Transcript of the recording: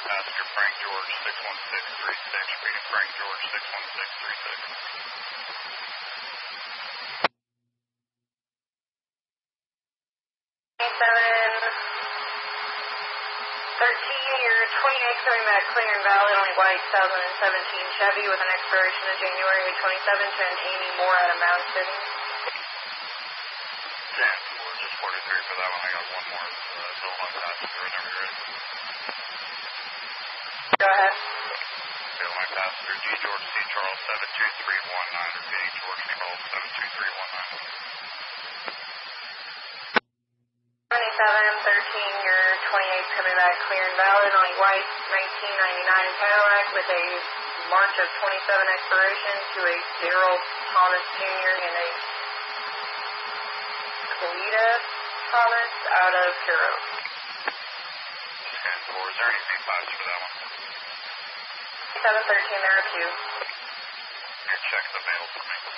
passenger Frank George 61636. Repeating Frank George 61636. 13, your 28 coming back clear and valid on a white 2017 Chevy with an expiration of January 27 to an Amy Moore at a Mound City. 10-4, just 43 for that one. I got one more. Still one passenger whenever you're ready. Go ahead. Still my passenger G. George C. Charles 72319. Repeating George Charles 72319. 2713, your 28 coming back clear and valid on a white 1999 Cadillac with a March of 27 expiration to a Daryl Thomas Jr. and a Kalita Thomas out of Cairo. 10-4, is there any feedbacks for that one? 713, there are two. Here, check the mail for me.